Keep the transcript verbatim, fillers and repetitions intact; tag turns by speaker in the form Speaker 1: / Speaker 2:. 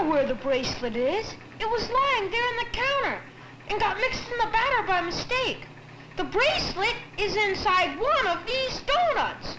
Speaker 1: where the bracelet is. It was lying there on the counter and got mixed in the batter by mistake. The bracelet is inside one of these donuts.